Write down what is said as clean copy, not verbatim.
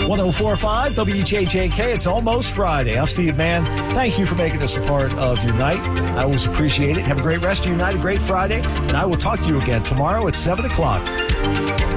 104.5 WJJK. It's almost Friday. I'm Steve Mann. Thank you for making this a part of your night. I always appreciate it. Have a great rest of your night, a great Friday, and I will talk to you again tomorrow at 7 o'clock.